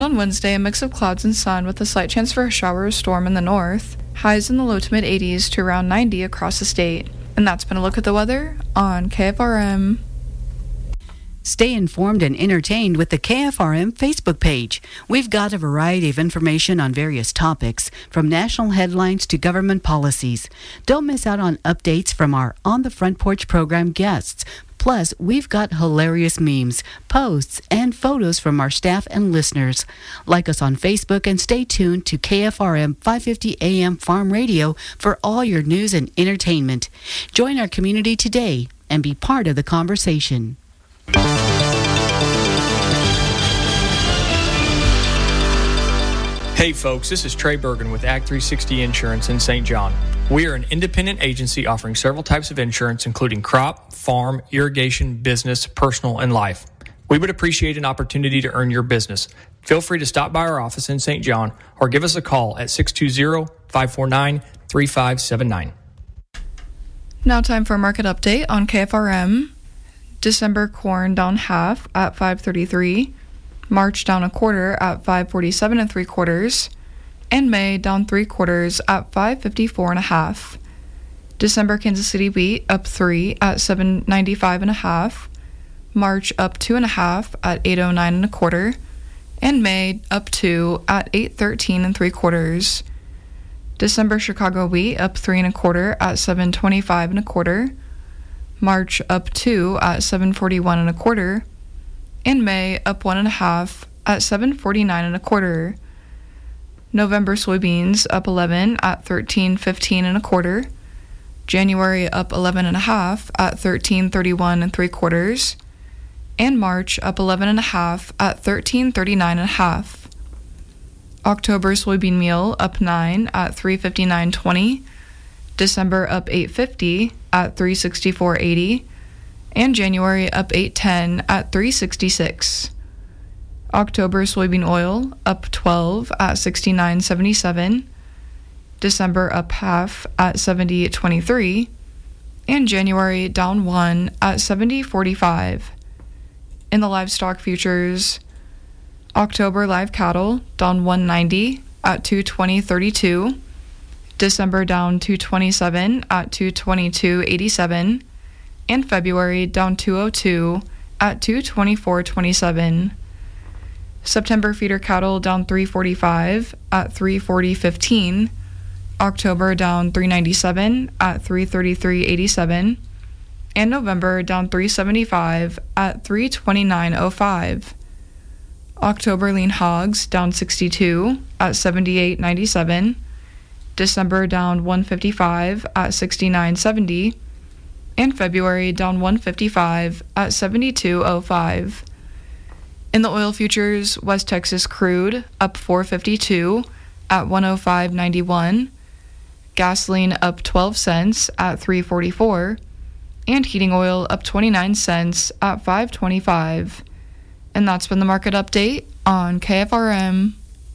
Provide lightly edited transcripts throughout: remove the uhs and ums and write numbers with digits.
On Wednesday, a mix of clouds and sun with a slight chance for a shower or storm in the north. Highs in the low to mid 80s to around 90 across the state. And that's been a look at the weather on KFRM. Stay informed and entertained with the KFRM Facebook page. We've got a variety of information on various topics, from national headlines to government policies. Don't miss out on updates from our On the Front Porch program guests. Plus, we've got hilarious memes, posts, and photos from our staff and listeners. Like us on Facebook and stay tuned to KFRM 550 AM Farm Radio for all your news and entertainment. Join our community today and be part of the conversation. Hey folks, this is Trey Bergen with Ag 360 Insurance in St. John. We are an independent agency offering several types of insurance, including crop, farm, irrigation, business, personal, and life. We would appreciate an opportunity to earn your business. Feel free to stop by our office in St. John or give us a call at 620-549-3579. Now time for a market update on KFRM. December corn down half at $5.33, March down a quarter at $5.47 3/4, and May down 3/4 at $5.54 1/2. December Kansas City wheat up 3 at $7.95 1/2, March up 2 1/2 at $8.09 1/4, and May up 2 at $8.13 3/4. December Chicago wheat up 3 1/4 at $7.25 1/4. March up 2 at $7.41 1/4, and May up 1 1/2 at $7.49 1/4. November soybeans up 11 at $13.15 1/4. January up 11 1/2 at $13.31 3/4, and March up 11 1/2 at $13.39 1/2. October soybean meal up 9 at $3.59.20. December up $8.50 at $3.64.80, and January up $8.10 at $3.66. October soybean oil up 12 at $69.77, December up half at $70.23, and January down 1 at $70.45. In the livestock futures, October live cattle down 190 at $220.32. December down 227 at 222.87, and February down 202 at 224.27. September feeder cattle down 345 at 340.15, October down 397 at 333.87, and November down 375 at 329.05. October lean hogs down 62 at 78.97. December down 155 at 69.70, and February down 155 at 72.05. In the oil futures, West Texas crude up 4.52 at 105.91, gasoline up 12 cents at 3.44, and heating oil up 29 cents at 5.25. And that's been the market update on KFRM.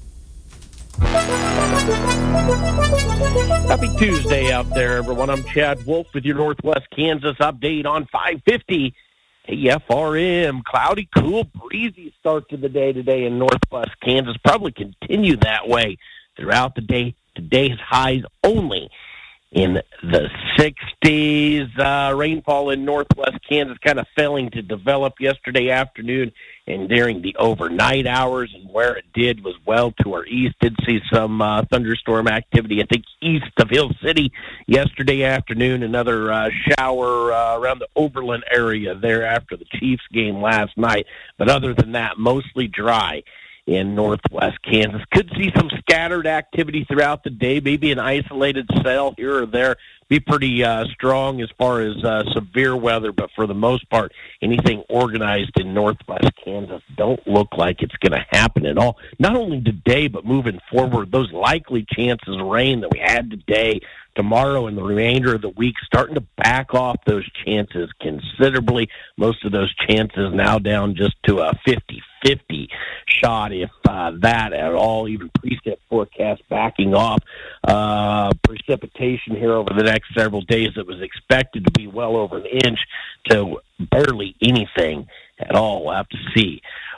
Happy Tuesday out there, everyone. I'm Chad Wolf with your Northwest Kansas update on 550 KFRM. Cloudy, cool, breezy start to the day today in Northwest Kansas. Probably continue that way throughout the day. Today's highs only in the 60s. Rainfall in Northwest Kansas kind of failing to develop yesterday afternoon and during the overnight hours, and where it did was well to our east. Did see some thunderstorm activity, I think, east of Hill City yesterday afternoon. Another shower around the Oberlin area there after the Chiefs game last night. But other than that, mostly dry in Northwest Kansas. Could see some scattered activity throughout the day, maybe an isolated cell here or there. Be pretty strong as far as severe weather, but for the most part, anything organized in Northwest Kansas don't look like it's going to happen at all. Not only today, but moving forward, those likely chances of rain that we had today, tomorrow, and the remainder of the week starting to back off those chances considerably. Most of those chances now down just to a 50-50 shot, if that at all. Even precip forecast backing off precipitation here over the next several days that was expected to be well over an inch to barely anything at all. We'll have to see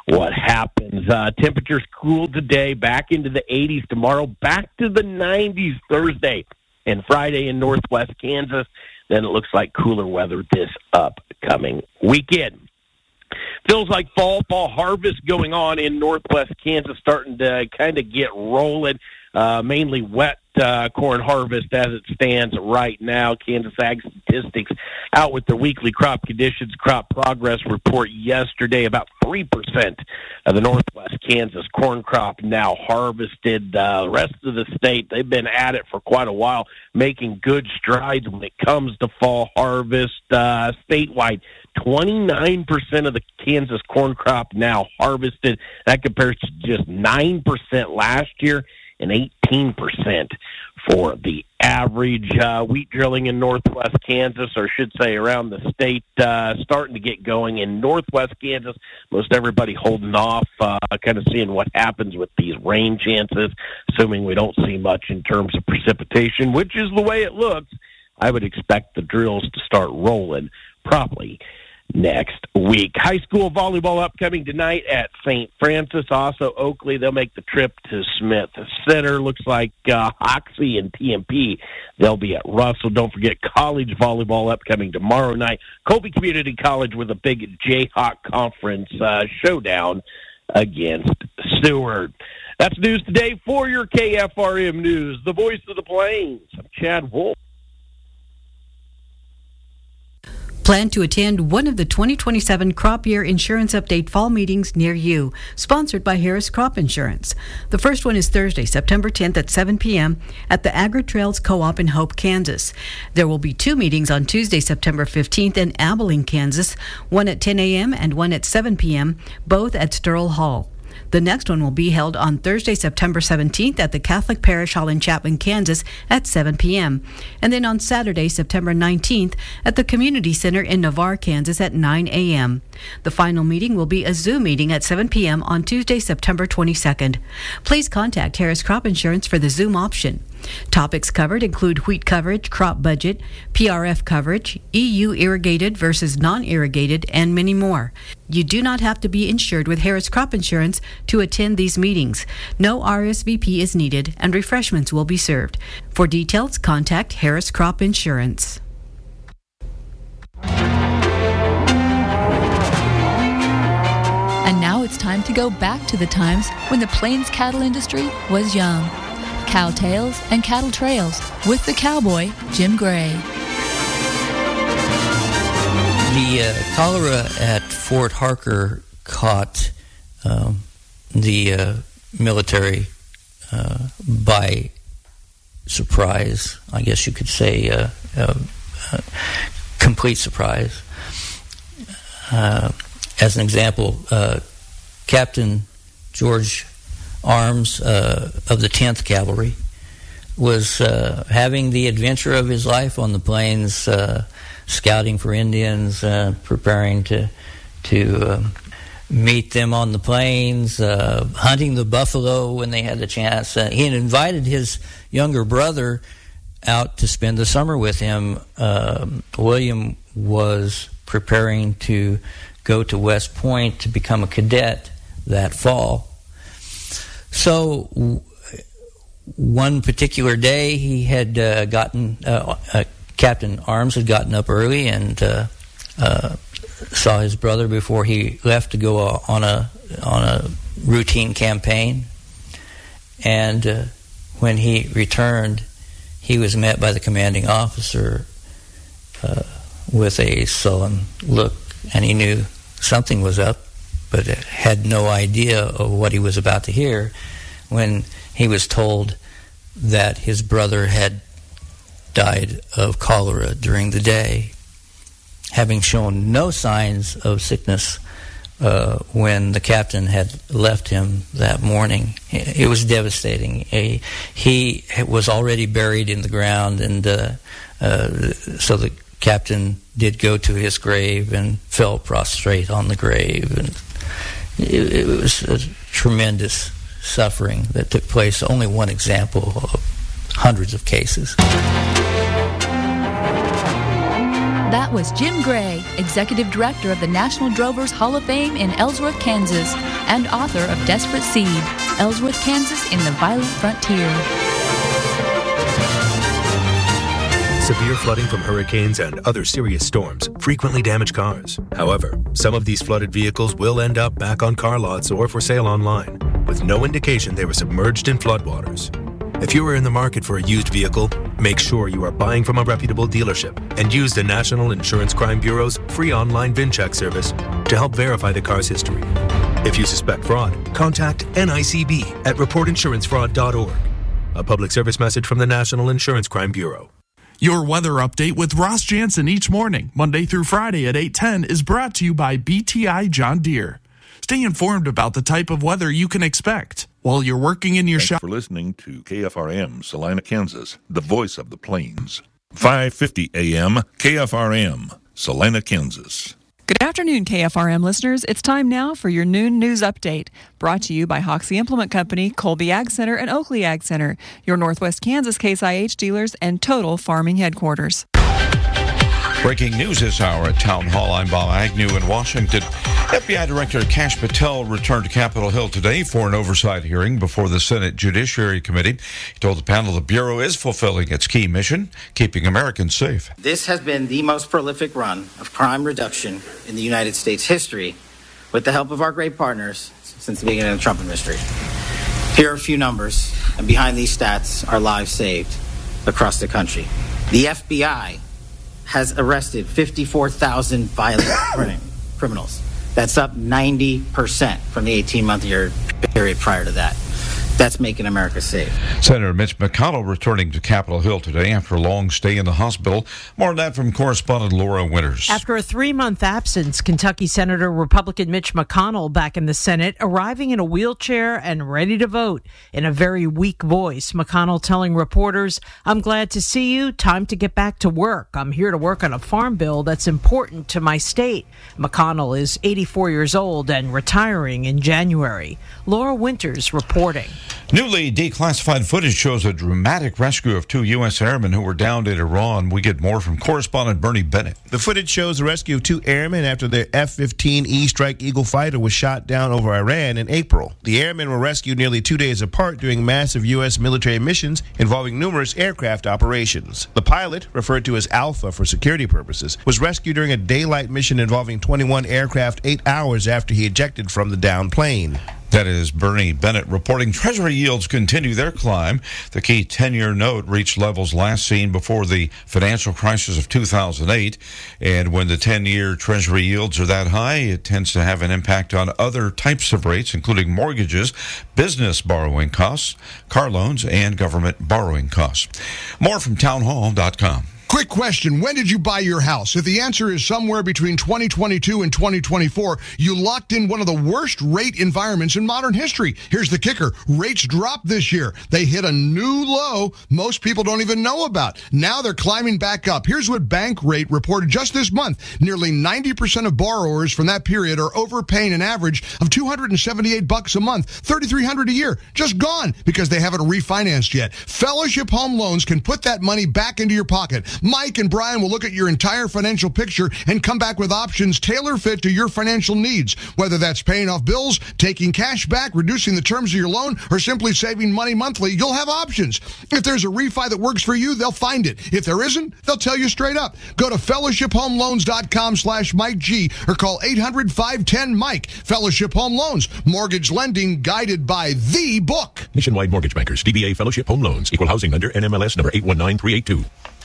what happens. Temperatures cooled today, back into the 80s tomorrow, back to the 90s Thursday and Friday in northwest Kansas. Then it looks like cooler weather this upcoming weekend. Feels like fall harvest going on in northwest Kansas, starting to kind of get rolling. Mainly wet corn harvest as it stands right now. Kansas Ag Statistics out with their weekly crop conditions, crop progress report yesterday. About 3% of the northwest Kansas corn crop now harvested. The rest of the state, they've been at it for quite a while, making good strides when it comes to fall harvest. Statewide, 29% of the Kansas corn crop now harvested. That compares to just 9% last year and 18% for the average. Wheat drilling in northwest Kansas, or I should say around the state, starting to get going in northwest Kansas. Most everybody holding off, kind of seeing what happens with these rain chances, assuming we don't see much in terms of precipitation, which is the way it looks. I would expect the drills to start rolling probably next week. High school volleyball upcoming tonight at St. Francis. Also, Oakley, they'll make the trip to Smith Center. Looks like Hoxie and TMP, they'll be at Russell. Don't forget college volleyball upcoming tomorrow night. Colby Community College with a big Jayhawk Conference showdown against Seward. That's news today for your KFRM News. The Voice of the Plains. I'm Chad Wolf. Plan to attend one of the 2027 Crop Year Insurance Update fall meetings near you, sponsored by Harris Crop Insurance. The first one is Thursday, September 10th at 7 p.m. at the Agri-Trails Co-op in Hope, Kansas. There will be two meetings on Tuesday, September 15th in Abilene, Kansas, one at 10 a.m. and one at 7 p.m., both at Sterl Hall. The next one will be held on Thursday, September 17th at the Catholic Parish Hall in Chapman, Kansas at 7 p.m. And then on Saturday, September 19th at the Community Center in Navarre, Kansas at 9 a.m. The final meeting will be a Zoom meeting at 7 p.m. on Tuesday, September 22nd. Please contact Harris Crop Insurance for the Zoom option. Topics covered include wheat coverage, crop budget, PRF coverage, EU irrigated versus non-irrigated, and many more. You do not have to be insured with Harris Crop Insurance to attend these meetings. No RSVP is needed, and refreshments will be served. For details, contact Harris Crop Insurance. And now it's time to go back to the times when the Plains cattle industry was young. Cow Tales and Cattle Trails with the cowboy, Jim Gray. The cholera at Fort Harker caught the military by surprise, I guess you could say, complete surprise. As an example, Captain George Arms of the 10th Cavalry was having the adventure of his life on the plains, scouting for Indians, preparing to meet them on the plains, hunting the buffalo when they had the chance. He had invited his younger brother out to spend the summer with him. William was preparing to go to West Point to become a cadet that fall. So one particular day he had Captain Arms had gotten up early and saw his brother before he left to go on a routine campaign. And when he returned, he was met by the commanding officer with a sullen look, and he knew something was up, but had no idea of what he was about to hear when he was told that his brother had died of cholera during the day, having shown no signs of sickness when the captain had left him that morning. It was devastating. He was already buried in the ground, and so the captain did go to his grave and fell prostrate on the grave. And it was a tremendous suffering that took place. Only one example of hundreds of cases. That was Jim Gray, Executive Director of the National Drovers Hall of Fame in Ellsworth, Kansas, and author of Desperate Seed, Ellsworth, Kansas in the Violent Frontier. Severe flooding from hurricanes and other serious storms frequently damage cars. However, some of these flooded vehicles will end up back on car lots or for sale online, with no indication they were submerged in floodwaters. If you are in the market for a used vehicle, make sure you are buying from a reputable dealership and use the National Insurance Crime Bureau's free online VIN check service to help verify the car's history. If you suspect fraud, contact NICB at reportinsurancefraud.org. A public service message from the National Insurance Crime Bureau. Your weather update with Ross Jansen each morning, Monday through Friday at 8:10, is brought to you by BTI John Deere. Stay informed about the type of weather you can expect while you're working in your shop. Thanks for listening to KFRM, Salina, Kansas, the voice of the plains. 5:50 a.m., KFRM, Salina, Kansas. Good afternoon, KFRM listeners. It's time now for your noon news update, brought to you by Hoxie Implement Company, Colby Ag Center, and Oakley Ag Center, your Northwest Kansas Case IH dealers and Total Farming headquarters. Breaking news this hour at Town Hall. I'm Bob Agnew in Washington. FBI Director Kash Patel returned to Capitol Hill today for an oversight hearing before the Senate Judiciary Committee. He told the panel the Bureau is fulfilling its key mission, keeping Americans safe. This has been the most prolific run of crime reduction in the United States history, with the help of our great partners since the beginning of the Trump administration. Here are a few numbers, and behind these stats are lives saved across the country. The FBI has arrested 54,000 violent criminals. That's up 90% from the 18-month year period prior to that. That's making America safe. Senator Mitch McConnell returning to Capitol Hill today after a long stay in the hospital. More on that from correspondent Laura Winters. After a 3-month absence, Kentucky Senator Republican Mitch McConnell back in the Senate, arriving in a wheelchair and ready to vote. In a very weak voice, McConnell telling reporters, "I'm glad to see you. Time to get back to work. I'm here to work on a farm bill that's important to my state." McConnell is 84 years old and retiring in January. Laura Winters reporting. Newly declassified footage shows a dramatic rescue of 2 U.S. airmen who were downed in Iran. We get more from correspondent Bernie Bennett. The footage shows the rescue of 2 airmen after their F-15E Strike Eagle fighter was shot down over Iran in April. The airmen were rescued nearly 2 days apart during massive U.S. military missions involving numerous aircraft operations. The pilot, referred to as Alpha for security purposes, was rescued during a daylight mission involving 21 aircraft 8 hours after he ejected from the downed plane. That is Bernie Bennett reporting. Treasury yields continue their climb. The key 10-year note reached levels last seen before the financial crisis of 2008. And when the 10-year Treasury yields are that high, it tends to have an impact on other types of rates, including mortgages, business borrowing costs, car loans, and government borrowing costs. More from townhall.com. Quick question. When did you buy your house? If the answer is somewhere between 2022 and 2024, you locked in one of the worst rate environments in modern history. Here's the kicker. Rates dropped this year. They hit a new low most people don't even know about. Now they're climbing back up. Here's what Bankrate reported just this month. Nearly 90% of borrowers from that period are overpaying an average of $278 a month, $3,300 a year. Just gone because they haven't refinanced yet. Fellowship Home Loans can put that money back into your pocket. Mike and Brian will look at your entire financial picture and come back with options tailor-fit to your financial needs, whether that's paying off bills, taking cash back, reducing the terms of your loan, or simply saving money monthly. You'll have options. If there's a refi that works for you, they'll find it. If there isn't, they'll tell you straight up. Go to fellowshiphomeloans.com/Mike G or call 800-510-MIKE. Fellowship Home Loans. Mortgage lending guided by the book. Nationwide Mortgage Bankers. DBA Fellowship Home Loans. Equal housing lender. NMLS number 819382.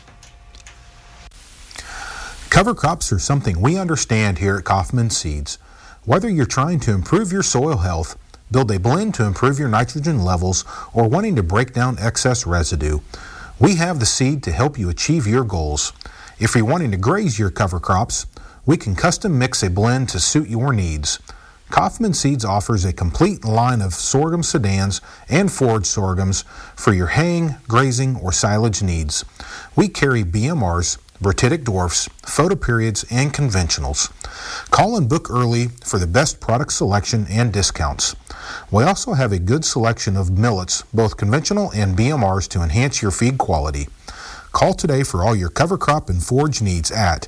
Cover crops are something we understand here at Kaufman Seeds. Whether you're trying to improve your soil health, build a blend to improve your nitrogen levels, or wanting to break down excess residue, we have the seed to help you achieve your goals. If you're wanting to graze your cover crops, we can custom mix a blend to suit your needs. Kaufman Seeds offers a complete line of sorghum sedans and forage sorghums for your haying, grazing, or silage needs. We carry BMRs, Bertitic dwarfs, photoperiods, and conventionals. Call and book early for the best product selection and discounts. We also have a good selection of millets, both conventional and BMRs, to enhance your feed quality. Call today for all your cover crop and forage needs at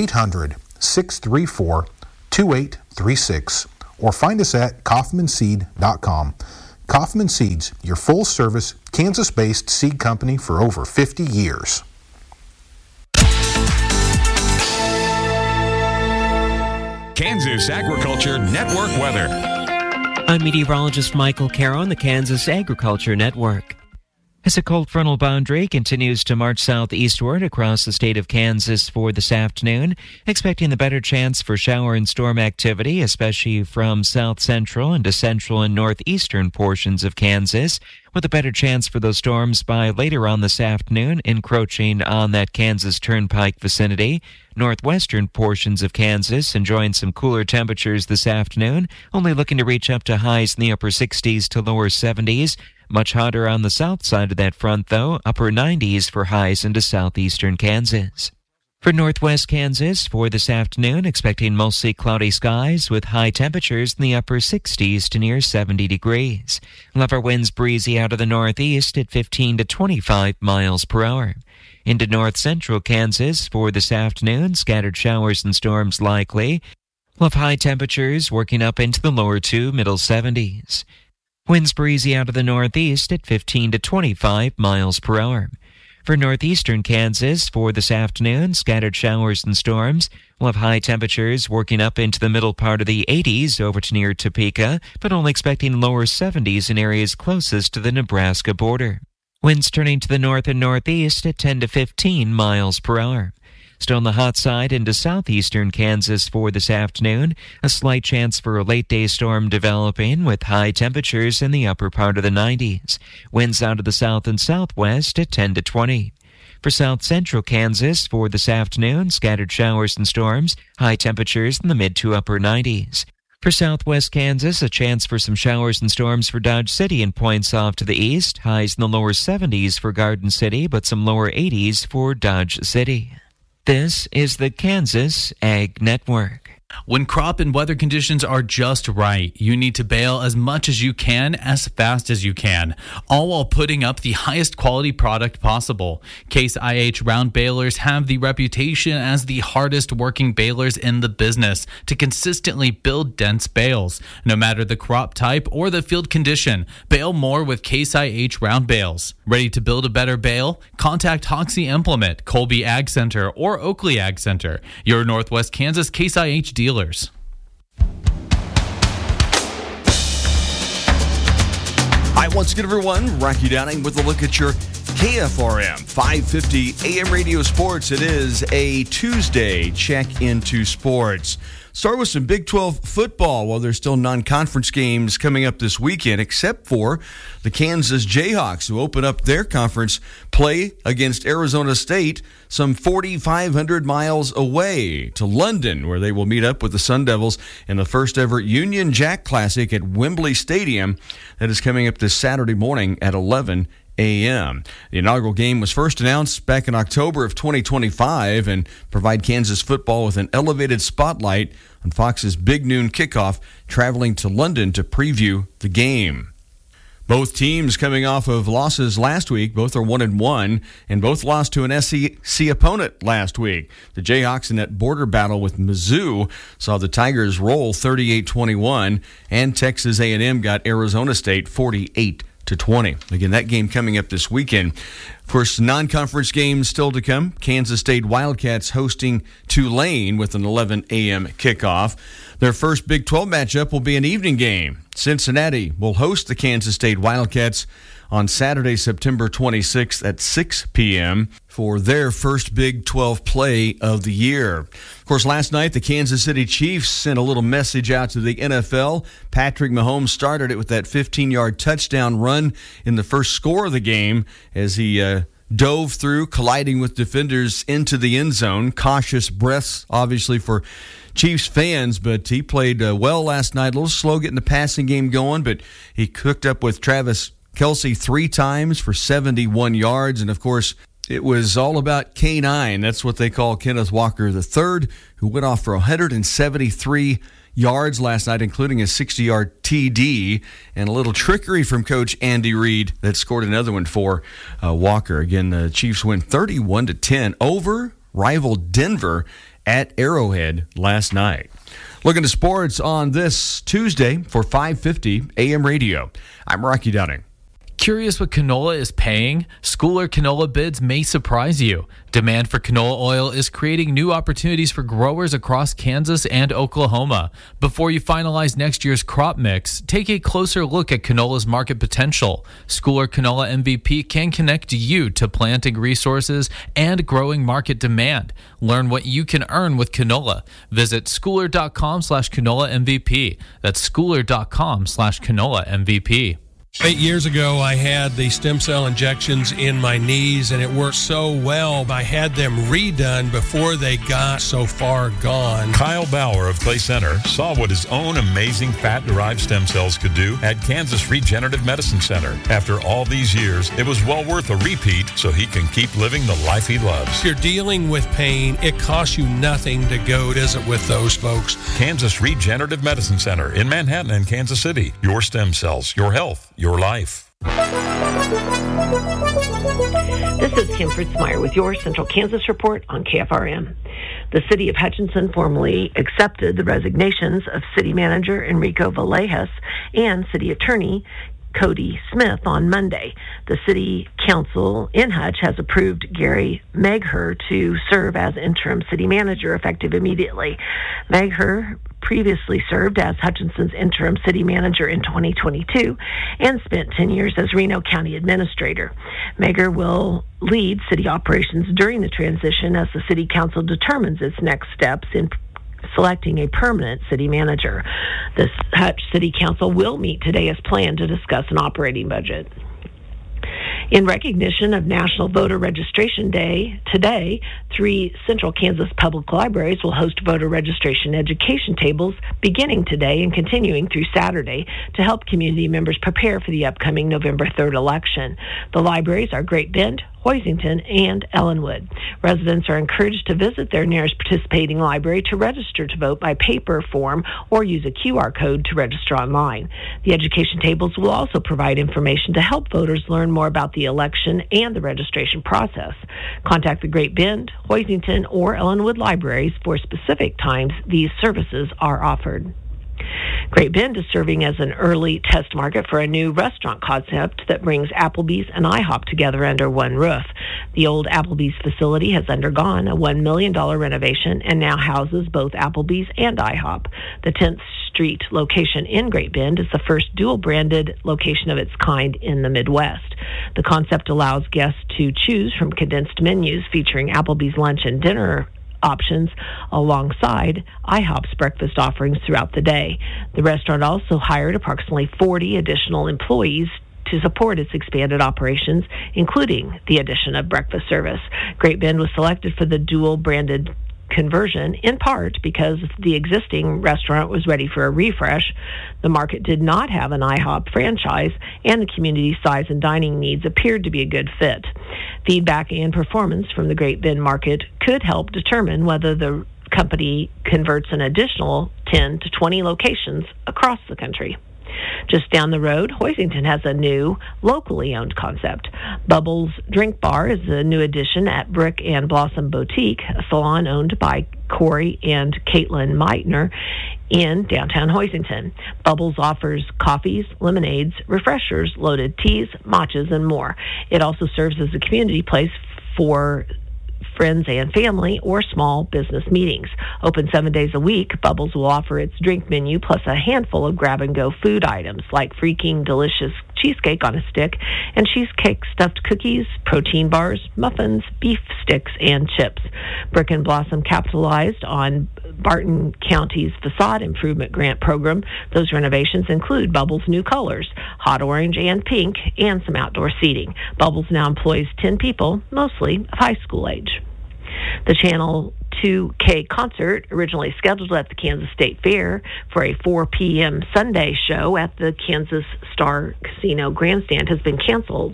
800-634-2836 or find us at kaufmanseed.com. Kaufman Seeds, your full-service, Kansas-based seed company for over 50 years. Kansas Agriculture Network weather. I'm meteorologist Michael Caro on the Kansas Agriculture Network. As a cold frontal boundary continues to march southeastward across the state of Kansas for this afternoon, expecting the better chance for shower and storm activity, especially from south central into central and northeastern portions of Kansas, with a better chance for those storms by later on this afternoon, encroaching on that Kansas Turnpike vicinity. Northwestern portions of Kansas enjoying some cooler temperatures this afternoon, only looking to reach up to highs in the upper 60s to lower 70s. Much hotter on the south side of that front, though, upper 90s for highs into southeastern Kansas. For northwest Kansas, for this afternoon, expecting mostly cloudy skies with high temperatures in the upper 60s to near 70 degrees. Level winds breezy out of the northeast at 15 to 25 miles per hour. Into north central Kansas, for this afternoon, scattered showers and storms likely. We'll have high temperatures working up into the lower to middle 70s. Winds breezy out of the northeast at 15 to 25 miles per hour. For northeastern Kansas, for this afternoon, scattered showers and storms. We'll have high temperatures working up into the middle part of the 80s over to near Topeka, but only expecting lower 70s in areas closest to the Nebraska border. Winds turning to the north and northeast at 10 to 15 miles per hour. Still on the hot side into southeastern Kansas for this afternoon. A slight chance for a late-day storm developing with high temperatures in the upper part of the 90s. Winds out of the south and southwest at 10 to 20. For south central Kansas for this afternoon, scattered showers and storms. High temperatures in the mid to upper 90s. For southwest Kansas, a chance for some showers and storms for Dodge City and points off to the east. Highs in the lower 70s for Garden City, but some lower 80s for Dodge City. This is the Kansas Ag Network. When crop and weather conditions are just right, you need to bale as much as you can, as fast as you can, all while putting up the highest quality product possible. Case IH round balers have the reputation as the hardest working balers in the business to consistently build dense bales. No matter the crop type or the field condition, bale more with Case IH round bales. Ready to build a better bale? Contact Hoxie Implement, Colby Ag Center, or Oakley Ag Center, your Northwest Kansas Case IH dealers. Hi, once again, everyone. Rocky Downing with a look at your KFRM 550 AM Radio Sports. It is a Tuesday check into sports. Start with some Big 12 football. Well, there's still non-conference games coming up this weekend, except for the Kansas Jayhawks, who open up their conference play against Arizona State some 4,500 miles away to London, where they will meet up with the Sun Devils in the first ever Union Jack Classic at Wembley Stadium. That is coming up this Saturday morning at 11 a.m. The inaugural game was first announced back in October of 2025 and provide Kansas football with an elevated spotlight on Fox's Big Noon kickoff, traveling to London to preview the game. Both teams coming off of losses last week. Both are 1-1, and both lost to an SEC opponent last week. The Jayhawks in that border battle with Mizzou saw the Tigers roll 38-21, and Texas A&M got Arizona State 48-20. Again, that game coming up this weekend. Of course, non-conference games still to come. Kansas State Wildcats hosting Tulane with an 11 a.m. kickoff. Their first Big 12 matchup will be an evening game. Cincinnati will host the Kansas State Wildcats on Saturday, September 26th at 6 p.m. for their first Big 12 play of the year. Of course, last night, the Kansas City Chiefs sent a little message out to the NFL. Patrick Mahomes started it with that 15-yard touchdown run in the first score of the game as he dove through, colliding with defenders into the end zone. Cautious breaths, obviously, for Chiefs fans, but he played well last night. A little slow getting the passing game going, but he cooked up with Travis Kelce 3 times for 71 yards. And, of course, it was all about K9. That's what they call Kenneth Walker III, who went off for 173 yards last night, including a 60-yard TD, and a little trickery from Coach Andy Reid that scored another one for Walker. Again, the Chiefs win 31-10 over rival Denver at Arrowhead last night. Looking to sports on this Tuesday for 550 AM radio. I'm Rocky Downing. Curious what canola is paying? Schooler canola bids may surprise you. Demand for canola oil is creating new opportunities for growers across Kansas and Oklahoma. Before you finalize next year's crop mix, take a closer look at canola's market potential. Schooler Canola MVP can connect you to planting resources and growing market demand. Learn what you can earn with canola. Visit schooler.com/canola MVP. That's schooler.com/canola MVP. 8 years ago, I had the stem cell injections in my knees, and it worked so well. I had them redone before they got so far gone. Kyle Bauer of Clay Center saw what his own amazing fat-derived stem cells could do at Kansas Regenerative Medicine Center. After all these years, it was well worth a repeat so he can keep living the life he loves. If you're dealing with pain, it costs you nothing to go visit with those folks. Kansas Regenerative Medicine Center in Manhattan and Kansas City. Your stem cells, your health, your life. This is Kim Fritzmeyer with your Central Kansas Report on KFRM. The City of Hutchinson formally accepted the resignations of City Manager Enrico Villegas and City Attorney Cody Smith on Monday. The City Council in Hutch has approved Gary Megher to serve as interim city manager effective immediately. Megher previously served as Hutchinson's interim city manager in 2022 and spent 10 years as Reno County Administrator. Megher will lead city operations during the transition as the City Council determines its next steps in selecting a permanent city manager. The Hutch City Council will meet today as planned to discuss an operating budget. In recognition of National Voter Registration Day, today, 3 Central Kansas public libraries will host voter registration education tables beginning today and continuing through Saturday to help community members prepare for the upcoming November 3rd election. The libraries are Great Bend, Hoisington, and Ellenwood. Residents are encouraged to visit their nearest participating library to register to vote by paper form or use a QR code to register online. The education tables will also provide information to help voters learn more about the election and the registration process. Contact the Great Bend, Hoisington, or Ellenwood libraries for specific times these services are offered. Great Bend is serving as an early test market for a new restaurant concept that brings Applebee's and IHOP together under one roof. The old Applebee's facility has undergone a $1 million renovation and now houses both Applebee's and IHOP. The 10th Street location in Great Bend is the first dual-branded location of its kind in the Midwest. The concept allows guests to choose from condensed menus featuring Applebee's lunch and dinner options alongside IHOP's breakfast offerings throughout the day. The restaurant also hired approximately 40 additional employees to support its expanded operations, including the addition of breakfast service. Great Bend was selected for the dual-branded conversion in part because the existing restaurant was ready for a refresh. The market did not have an IHOP franchise, and the community size and dining needs appeared to be a good fit. Feedback and performance from the Great Bend market could help determine whether the company converts an additional 10 to 20 locations across the country. Just down the road, Hoisington has a new, locally owned concept. Bubbles Drink Bar is a new addition at Brick and Blossom Boutique, a salon owned by Corey and Caitlin Meitner in downtown Hoisington. Bubbles offers coffees, lemonades, refreshers, loaded teas, matchas, and more. It also serves as a community place for friends and family, or small business meetings. Open 7 days a week, Bubbles will offer its drink menu plus a handful of grab-and-go food items like freaking delicious cheesecake on a stick and cheesecake stuffed cookies, protein bars, muffins, beef sticks, and chips. Brick and Blossom capitalized on Barton County's facade improvement grant program. Those renovations include Bubbles' new colors, hot orange and pink, and some outdoor seating. Bubbles now employs 10 people, mostly of high school age. The Channel 2K concert, originally scheduled at the Kansas State Fair for a 4 p.m. Sunday show at the Kansas Star Casino Grandstand, has been canceled.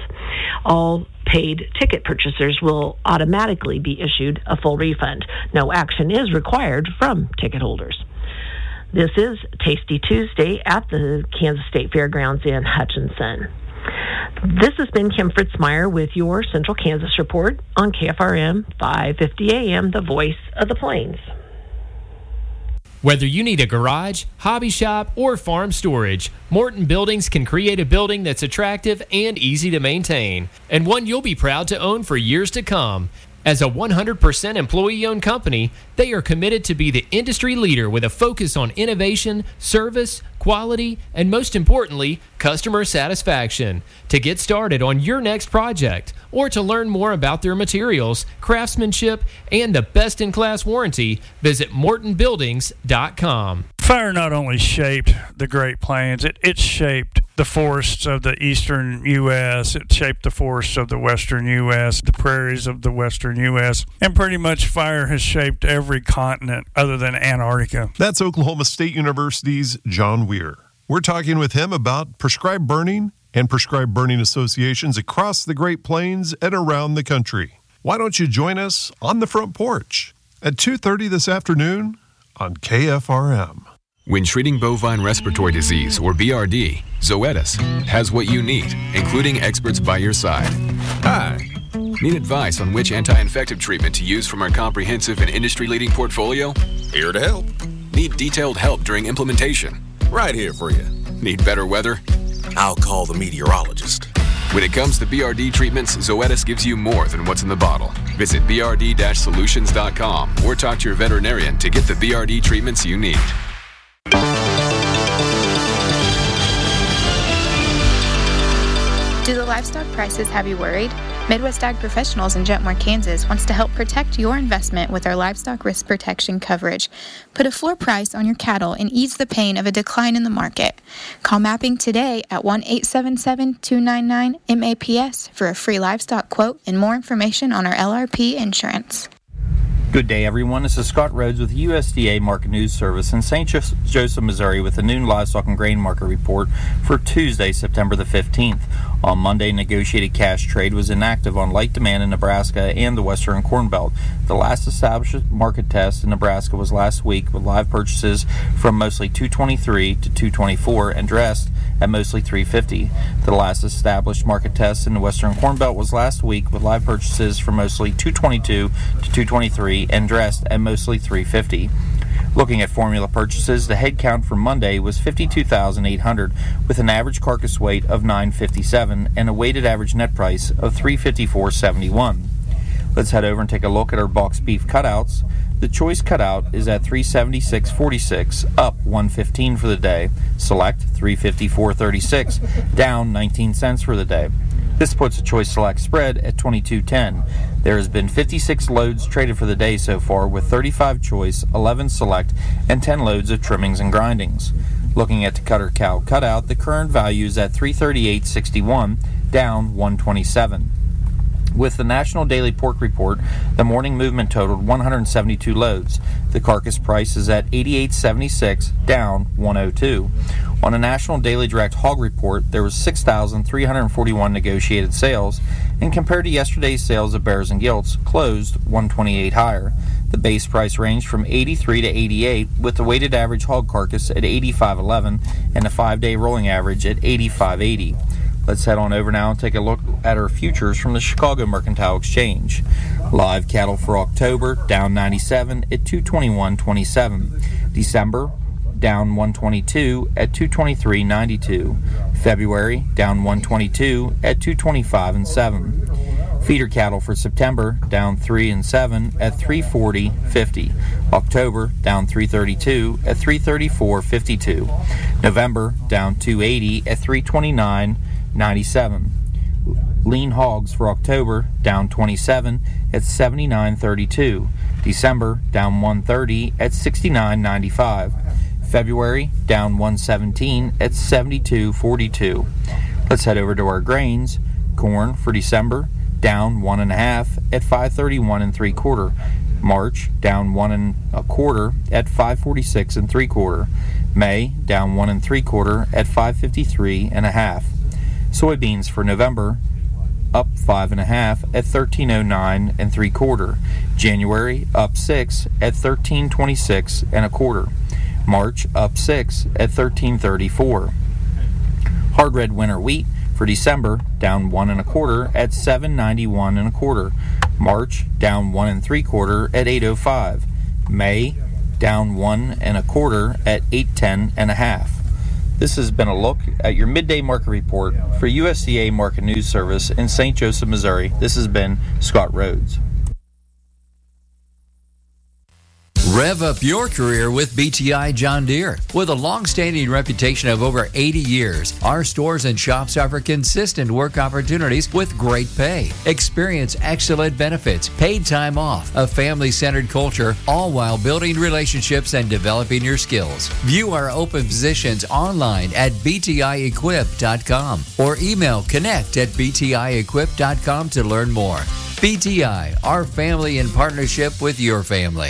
All paid ticket purchasers will automatically be issued a full refund. No action is required from ticket holders. This is Tasty Tuesday at the Kansas State Fairgrounds in Hutchinson. This has been Kim Fritzmeyer with your Central Kansas Report on KFRM 550 AM, the voice of the Plains. Whether you need a garage, hobby shop, or farm storage, Morton Buildings can create a building that's attractive and easy to maintain, and one you'll be proud to own for years to come. As a 100% employee-owned company, they are committed to be the industry leader with a focus on innovation, service, quality, and most importantly, customer satisfaction. To get started on your next project or to learn more about their materials, craftsmanship, and the best-in-class warranty, visit MortonBuildings.com. Fire not only shaped the Great Plains, it shaped the forests of the eastern U.S., it shaped the forests of the western U.S., the prairies of the western U.S., and pretty much fire has shaped every continent other than Antarctica. That's Oklahoma State University's John Weir. We're talking with him about prescribed burning and prescribed burning associations across the Great Plains and around the country. Why don't you join us on the front porch at 2:30 this afternoon on KFRM. When treating bovine respiratory disease, or BRD, Zoetis has what you need, including experts by your side. Hi. Need advice on which anti-infective treatment to use from our comprehensive and industry-leading portfolio? Here to help. Need detailed help during implementation? Right here for you. Need better weather? I'll call the meteorologist. When it comes to BRD treatments, Zoetis gives you more than what's in the bottle. Visit brd-solutions.com or talk to your veterinarian to get the BRD treatments you need. Do the livestock prices have you worried? Midwest Ag Professionals in Jetmore, Kansas wants to help protect your investment with our livestock risk protection coverage. Put a floor price on your cattle and ease the pain of a decline in the market. Call Mapping today at 1-877-299-MAPS for a free livestock quote and more information on our LRP insurance. Good day, everyone. This is Scott Rhodes with USDA Market News Service in St. Joseph, Missouri with the noon livestock and grain market report for Tuesday, September the 15th. On Monday, negotiated cash trade was inactive on light demand in Nebraska and the Western Corn Belt. The last established market test in Nebraska was last week with live purchases from mostly 223 to 224 and dressed at mostly 350. The last established market test in the Western Corn Belt was last week with live purchases from mostly 222 to 223 and dressed at mostly 350. Looking at formula purchases, the head count for Monday was 52,800 with an average carcass weight of 957 and a weighted average net price of 354.71. Let's head over and take a look at our box beef cutouts. The choice cutout is at 376.46, up 115 for the day. Select 354.36, down 19 cents for the day. This puts a choice select spread at 22.10. There has been 56 loads traded for the day so far, with 35 choice, 11 select, and 10 loads of trimmings and grindings. Looking at the cutter cow cutout, the current value is at 338.61, down 127. With the National Daily Pork Report, the morning movement totaled 172 loads. The carcass price is at 88.76, down 102. On a National Daily Direct Hog Report, there was 6,341 negotiated sales, and compared to yesterday's sales of bears and gilts, closed 128 higher. The base price ranged from 83 to 88, with the weighted average hog carcass at 85.11 and the 5-day rolling average at 85.80. Let's head on over now and take a look at our futures from the Chicago Mercantile Exchange. Live cattle for October, down 97 at 221.27. December, down 122 at 223.92. February, down 122 at 225.7. Feeder cattle for September, down 3 and 7 at 340.50. October, down 332 at 334.52. November, down 280 at 329.97. Lean hogs for October, down 27 at 79.32. December, down 130 at 69.95. February, down 117 at 72.42. Let's head over to our grains. Corn for December, down 1.5 at 531 3/4. March, down 1 1/4 at 546 3/4. May, down 1 3/4 at 553 1/2. Soybeans for November, up 5.5 at 1309 3/4. January, up 6 at 1326 1/4. March up 6 at $13.34. Hard red winter wheat for December down 1 1/4 at $7.91 1/4. March down 1 3/4 at $8.05. May down 1 1/4 at $8.10 1/2. This has been a look at your midday market report for USDA Market News Service in St. Joseph, Missouri. This has been Scott Rhodes. Rev up your career with BTI John Deere. With a long-standing reputation of over 80 years, our stores and shops offer consistent work opportunities with great pay. Experience excellent benefits, paid time off, a family-centered culture, all while building relationships and developing your skills. View our open positions online at btiequip.com or email connect@btiequip.com to learn more. BTI, our family in partnership with your family.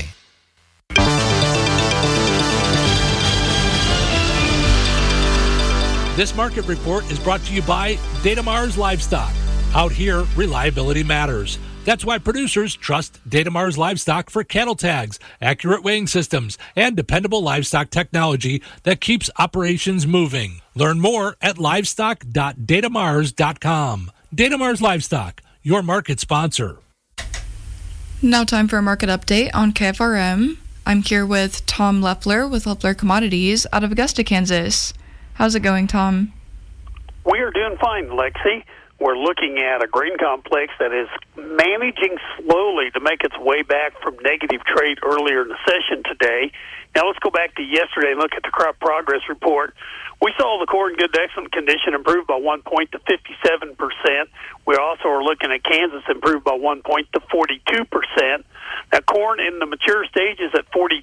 This market report is brought to you by Datamars Livestock. Out here, reliability matters. That's why producers trust Datamars Livestock for cattle tags, accurate weighing systems, and dependable livestock technology that keeps operations moving. Learn more at livestock.datamars.com. Datamars Livestock, your market sponsor. Now time for a market update on KFRM. I'm here with Tom Leffler with Leffler Commodities out of Augusta, Kansas. How's it going, Tom? We are doing fine, Lexi. We're looking at a grain complex that is managing slowly to make its way back from negative trade earlier in the session today. Now let's go back to yesterday and look at the crop progress report. We saw the corn good to excellent condition improve by 1 point to 57%. We also are looking at Kansas improve by 1 point to 42%. Now corn in the mature stage is at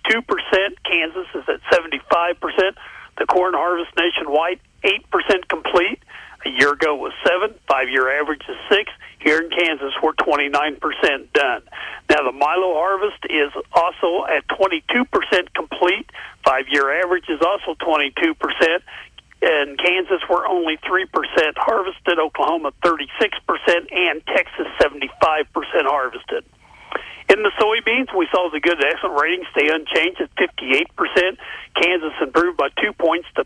42%. Kansas is at 75%. The corn harvest nationwide, 8% complete. A year ago was 7. 5-year average is 6. Here in Kansas, we're 29% done. Now, the milo harvest is also at 22% complete. 5-year average is also 22%. In Kansas, we're only 3% harvested. Oklahoma, 36%. And Texas, 75% harvested. In the soybeans, we saw the good to excellent rating stay unchanged at 58%. Kansas improved by 2 points to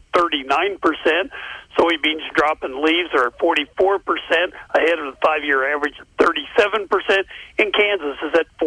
39%. Soybeans dropping leaves are at 44%, ahead of the 5-year average at 37%, and Kansas is at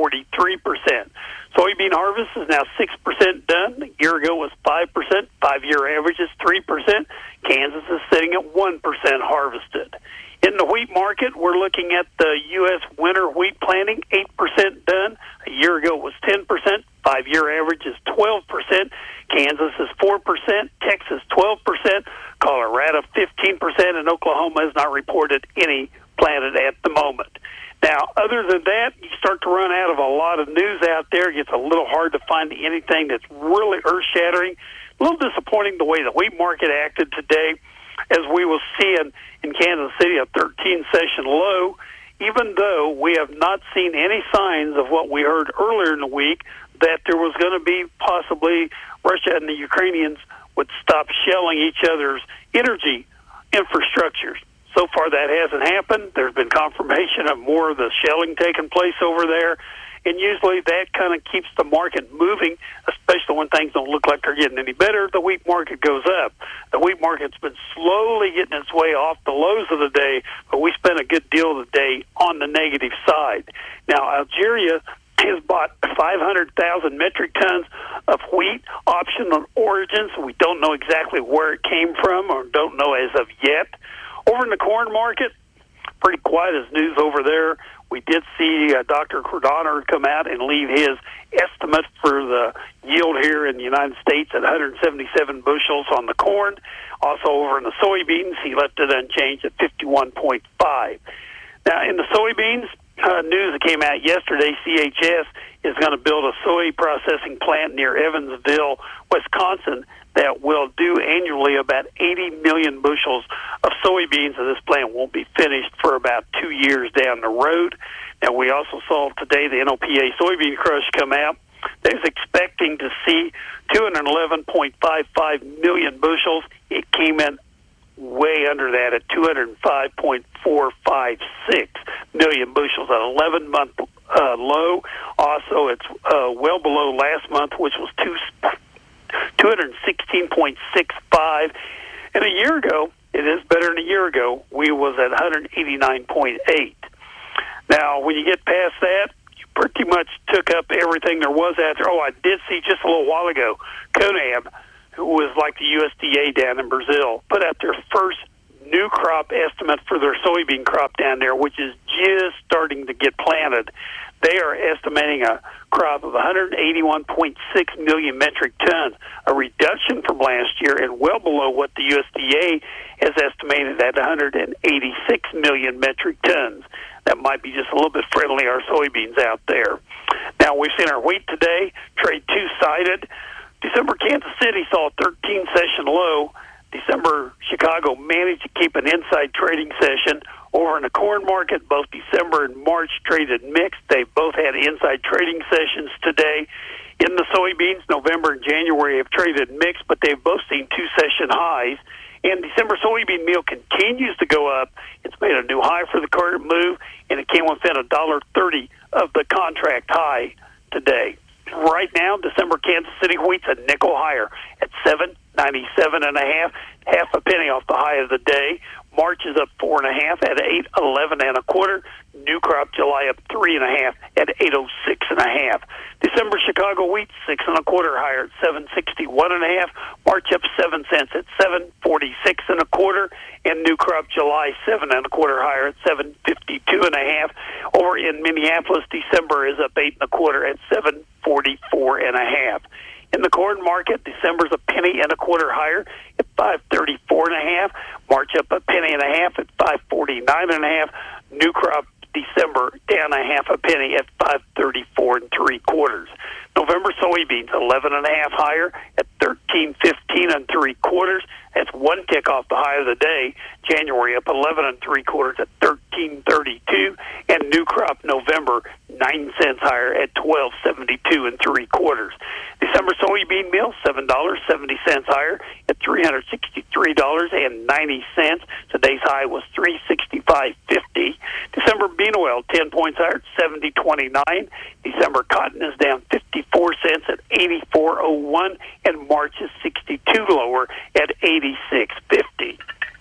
43%. Soybean harvest is now 6% done. A year ago was 5%. 5-year average is 3%. Kansas is sitting at 1% harvested. In the wheat market, we're looking at the U.S. winter wheat planting, 8% done. A year ago it was 10%. 5-year average is 12%. Kansas is 4%. Texas, 12%. Colorado, 15%. And Oklahoma has not reported any planted at the moment. Now, other than that, you start to run out of a lot of news out there. It gets a little hard to find anything that's really earth-shattering. A little disappointing the way the wheat market acted today, as we will see in Kansas City, a 13-session low, even though we have not seen any signs of what we heard earlier in the week, that there was going to be possibly Russia and the Ukrainians would stop shelling each other's energy infrastructures. So far, that hasn't happened. There's been confirmation of more of the shelling taking place over there. And usually that kind of keeps the market moving, especially when things don't look like they're getting any better. The wheat market goes up. The wheat market's been slowly getting its way off the lows of the day, but we spent a good deal of the day on the negative side. Now, Algeria has bought 500,000 metric tons of wheat, optional origins. We don't know exactly where it came from or don't know as of yet. Over in the corn market, pretty quiet as news over there. We did see Dr. Cordonner come out and leave his estimate for the yield here in the United States at 177 bushels on the corn. Also over in the soybeans, he left it unchanged at 51.5. Now, in the soybeans, news that came out yesterday, CHS is going to build a soy processing plant near Evansville, Wisconsin, that will do annually about 80 million bushels of soybeans, and this plant won't be finished for about 2 years down the road. Now, we also saw today the NOPA soybean crush come out. They was expecting to see 211.55 million bushels. It came in way under that at 205.456 million bushels, an 11-month low. Also, it's well below last month, which was 216.65. And a year ago, it is better than a year ago, we was at 189.8. Now, when you get past that, you pretty much took up everything there was out there. Oh, I did see just a little while ago, CONAB, who was like the USDA down in Brazil, put out their first new crop estimate for their soybean crop down there, which is just starting to get planted. They are estimating a crop of 181.6 million metric tons, a reduction from last year and well below what the USDA has estimated at 186 million metric tons. That might be just a little bit friendly, our soybeans out there. Now, we've seen our wheat today, trade two-sided. December Kansas City saw a 13-session low. December Chicago managed to keep an inside trading session. Over in the corn market, both December and March traded mixed. They both had inside trading sessions today. In the soybeans, November and January have traded mixed, but they've both seen two-session highs. And December soybean meal continues to go up. It's made a new high for the current move, and it came within $1.30 of the contract high today. Right now, December Kansas City wheat's a nickel higher at $7.97.5, half a penny off the high of the day. March is up 4.5 at $8.11.25. New crop July up 3.5 at $8.06.5. December Chicago wheat 6.25 higher at $7.61.5. March up 7 cents at $7.46.25. And new crop July 7.25 higher at $7.52.5. Over in Minneapolis, December is up 8.25 at $7.44.5. In the corn market, December's a penny and a quarter higher at $5.34.5. March up a penny and a half at $5.49.5. New crop December down a half a penny at $5.34 3/4. November soybeans 11.5 higher at $13.15 3/4. That's one tick off the high of the day. January up 11 3/4 at $13.32, and new crop November 9 cents higher at $12.72 3/4. December soybean meal $7.70 higher at $363.90. Today's high was $365.50. December bean oil 10 points higher at $70.29. December cotton is down 54 cents at $84.01, and March is 62 lower at $86.50.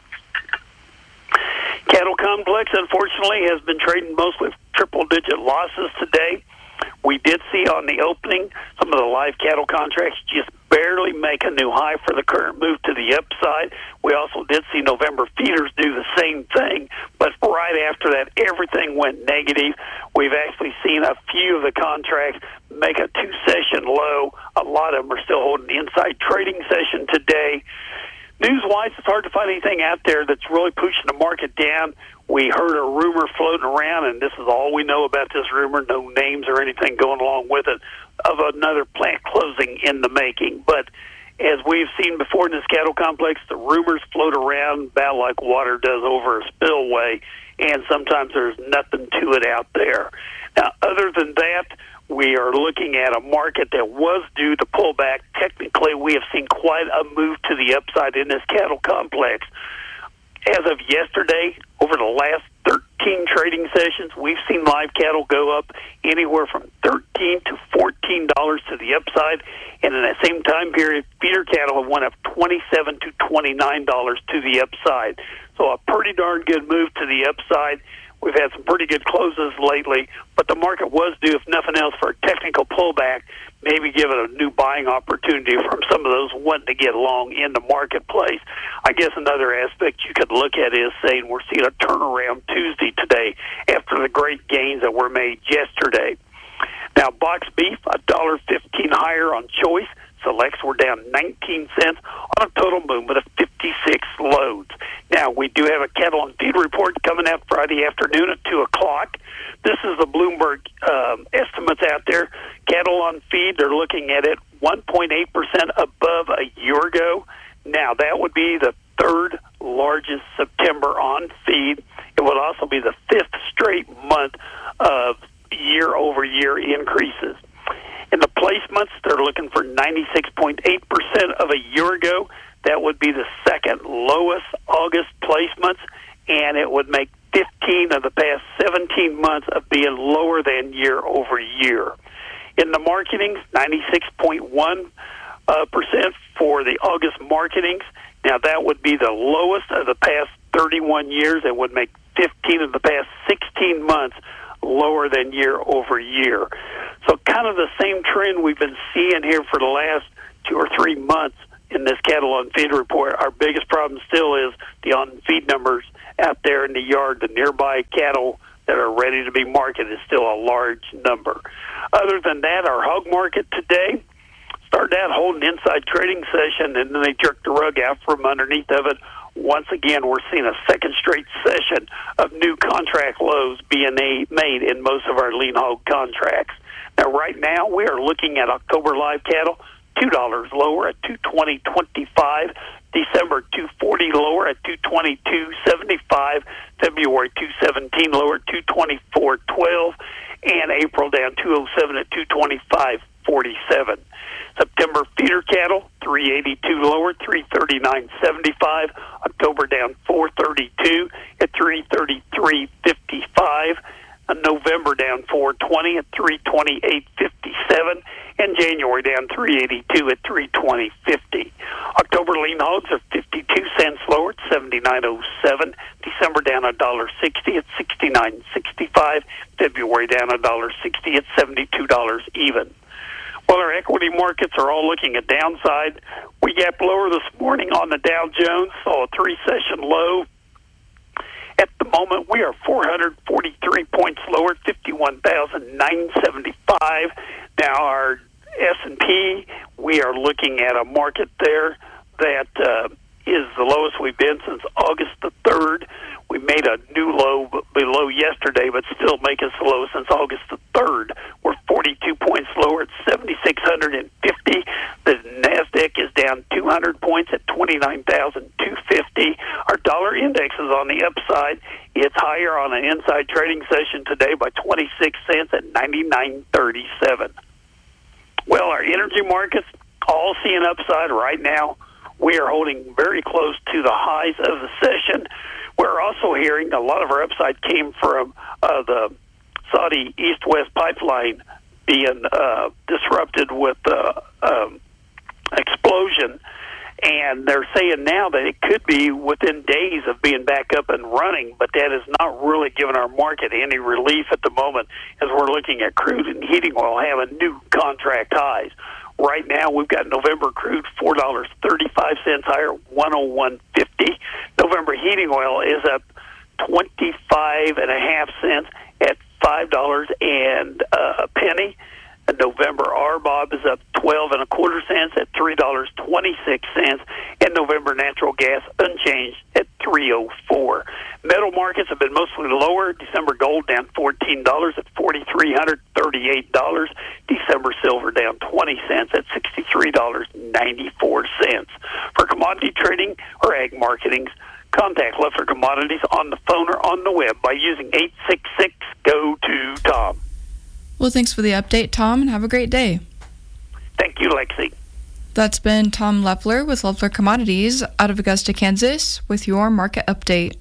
Cattle complex, unfortunately, has been trading mostly triple-digit losses today. We did see on the opening some of the live cattle contracts just barely make a new high for the current move to the upside. We also did see November feeders do the same thing, but right after that, everything went negative. We've actually seen a few of the contracts make a two-session low. A lot of them are still holding the inside trading session today. News-wise, it's hard to find anything out there that's really pushing the market down. We heard a rumor floating around, and this is all we know about this rumor, no names or anything going along with it, of another plant closing in the making. But as we've seen before in this cattle complex, the rumors float around about like water does over a spillway, and sometimes there's nothing to it out there. Now, other than that, we are looking at a market that was due to pull back. Technically, we have seen quite a move to the upside in this cattle complex. As of yesterday, over the last 13 trading sessions, we've seen live cattle go up anywhere from $13 to $14 to the upside. And in that same time period, feeder cattle have went up $27 to $29 to the upside. So a pretty darn good move to the upside. We've had some pretty good closes lately, but the market was due, if nothing else, for a technical pullback, maybe give it a new buying opportunity from some of those wanting to get long in the marketplace. I guess another aspect you could look at is saying we're seeing a turnaround Tuesday today after the great gains that were made yesterday. Now, box beef, $1.15 higher on choice. Selects were down 19 cents on a total movement of 56 loads. Now, we do have a cattle and feed report coming out Friday afternoon at 2 o'clock. This is the Bloomberg estimates out there. Cattle on feed, they're looking at it 1.8% above a year ago. Now, that would be the third largest September on feed. It would also be the fifth straight month of year-over-year increases. In the placements, they're looking for 96.8% of a year ago. That would be the second lowest August placements, and it would make 15 of the past 17 months of being lower than year over year. In the marketing, 96.1 percent for the August marketings. Now, that would be the lowest of the past 31 years and would make 15 of the past 16 months lower than year over year. So kind of the same trend we've been seeing here for the last 2 or 3 months in this cattle on feed report. Our biggest problem still is the on feed numbers out there in the yard. The nearby cattle that are ready to be marketed is still a large number. Other than that, our hog market today started out holding inside trading session, and then they jerked the rug out from underneath of it. Once again, we're seeing a second straight session of new contract lows being made in most of our lean hog contracts. Now, right now, we are looking at October live cattle, $2 lower at $220.25. December $240 lower at $222.75. February $217 lower at $224.12. And April down $207 at $225.47. September feeder cattle, $382 lower, $339.75. October down $432 at $333.55. November down $420 at $328.57. And January down $382 at $320.50. October lean hogs are 52 cents lower at $79.07. December down $1.60 at $69.65. February down $1.60 at $72 even. Well, our equity markets are all looking at downside. We gapped lower this morning on the Dow Jones, saw a 3-session low. At the moment, we are 443 points lower, 51,975. Now, our S&P, we are looking at a market there that is the lowest we've been since August the 3rd. We made a new low below yesterday, but still make us the lowest since August the 3rd. We're 42 points lower at 7,650. The NASDAQ is down 200 points at 29,250. Our dollar index is on the upside. It's higher on an inside trading session today by 26 cents at 99.37. Well, our energy markets all seeing upside right now. We are holding very close to the highs of the session. We're also hearing a lot of our upside came from the Saudi East-West pipeline being disrupted with explosion. And they're saying now that it could be within days of being back up and running, but that is not really giving our market any relief at the moment as we're looking at crude and heating oil having new contract highs. Right now, we've got November crude $4.35 higher, 101.50. November heating oil is up 25.5 cents at $5 and a penny. And November RBOB is up 12.25 cents at $3.26, and November natural gas unchanged at $3.04. Metal markets have been mostly lower. December gold down $14 at $4,338. December silver down 20 cents at $63.94. For commodity trading or ag marketings, contact Leffler Commodities on the phone or on the web by using 866-GO-TO-TOM. Well, thanks for the update, Tom, and have a great day. Thank you, Lexi. That's been Tom Leffler with Leffler Commodities out of Augusta, Kansas, with your market update.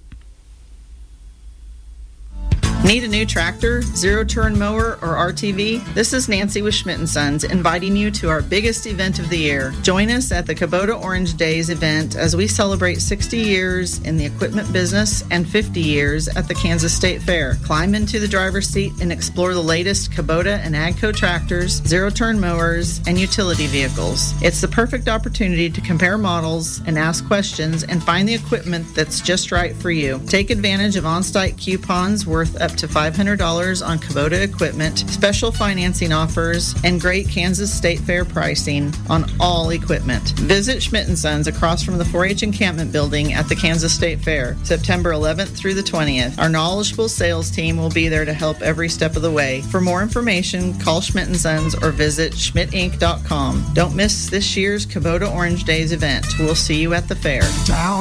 Need a new tractor, zero-turn mower, or RTV? This is Nancy with Schmidt & Sons inviting you to our biggest event of the year. Join us at the Kubota Orange Days event as we celebrate 60 years in the equipment business and 50 years at the Kansas State Fair. Climb into the driver's seat and explore the latest Kubota and AGCO tractors, zero-turn mowers, and utility vehicles. It's the perfect opportunity to compare models and ask questions and find the equipment that's just right for you. Take advantage of on-site coupons worth up to $500 on Kubota equipment, special financing offers, and great Kansas State Fair pricing on all equipment. Visit Schmidt & Sons across from the 4-H encampment building at the Kansas State Fair, September 11th through the 20th. Our knowledgeable sales team will be there to help every step of the way. For more information, call Schmidt & Sons or visit schmidtinc.com. Don't miss this year's Kubota Orange Days event. We'll see you at the fair.